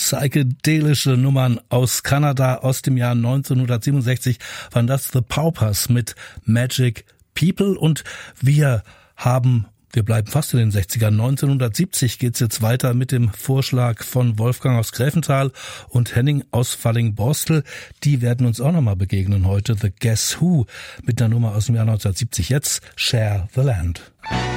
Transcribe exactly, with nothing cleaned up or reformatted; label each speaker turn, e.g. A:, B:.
A: psychedelische Nummern aus Kanada aus dem Jahr neunzehnhundertsiebenundsechzig waren das The Paupers mit Magic People und wir haben Wir bleiben fast in den sechzigern. neunzehnhundertsiebzig geht's jetzt weiter mit dem Vorschlag von Wolfgang aus Gräfenthal und Henning aus Falling-Borstel. Die werden uns auch nochmal begegnen heute. The Guess Who mit einer Nummer aus dem Jahr neunzehnhundertsiebzig. Jetzt Share the Land.